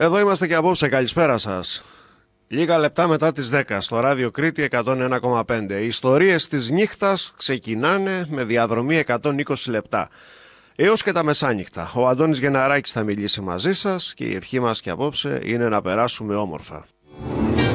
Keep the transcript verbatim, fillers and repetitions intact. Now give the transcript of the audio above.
Εδώ είμαστε και απόψε, καλησπέρα σας. Λίγα λεπτά μετά τις δέκα στο ράδιο Κρήτη εκατόν ένα κόμμα πέντε. Οι ιστορίες της νύχτας ξεκινάνε με διαδρομή εκατόν είκοσι λεπτά έως και τα μεσάνυχτα. Ο Αντώνης Γενναράκης θα μιλήσει μαζί σας και η ευχή μας και απόψε είναι να περάσουμε όμορφα.